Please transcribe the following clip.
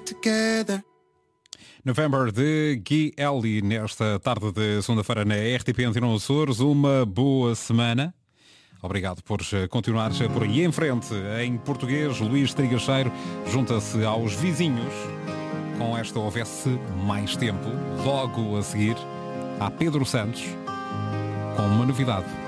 together. November de Gui Ellie nesta tarde de segunda-feira na RTP Antena Açores. Uma boa semana. Obrigado por continuares por aí em frente. Em português, Luís Trigacheiro junta-se aos vizinhos. Com esta houvesse mais tempo. Logo a seguir, há Pedro Santos com uma novidade.